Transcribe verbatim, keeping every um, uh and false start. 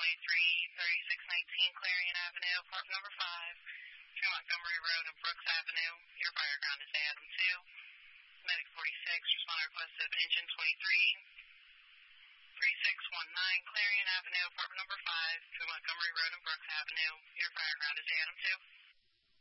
twenty-three, thirty-six nineteen Clarion Avenue, apartment number five, through Montgomery Road and Brooks Avenue. Your fire ground is Adam two. Medic forty-six, respond request of engine twenty-three, thirty-six nineteen Clarion Avenue, apartment number five, through Montgomery Road and Brooks Avenue. Your fire ground is Adam two.